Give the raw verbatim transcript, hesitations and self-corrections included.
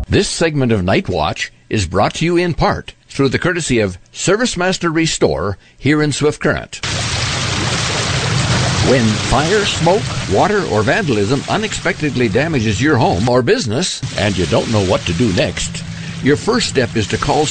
This segment of Night Watch is brought to you in part through the courtesy of ServiceMaster Restore here in Swift Current. When fire, smoke, water, or vandalism unexpectedly damages your home or business and you don't know what to do next, your first step is to call